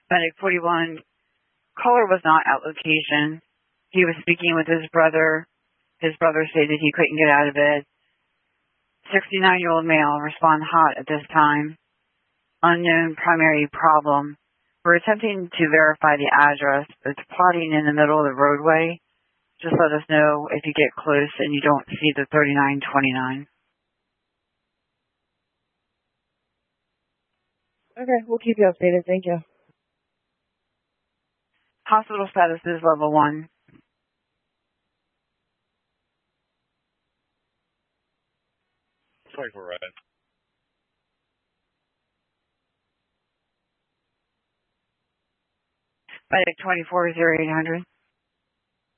Medic 41, caller was not at location. He was speaking with his brother. His brother stated he couldn't get out of bed. 69-year-old male, respond hot at this time. Unknown primary problem. We're attempting to verify the address. It's plotting in the middle of the roadway. Just let us know if you get close and you don't see the 3929. Okay, we'll keep you updated. Thank you. Hospital status is level 1. Sorry for red. Medic 24-0800.